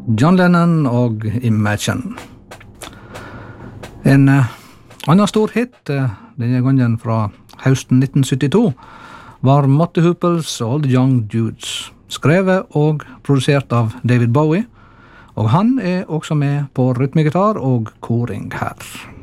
John Lennon og Imagine. En annen stor hit, denne gangen fra høsten 1972, var Mott the Hooples' All the Young Dudes, skrevet og produsert av David Bowie, og han også med på rytmegitar og koring her.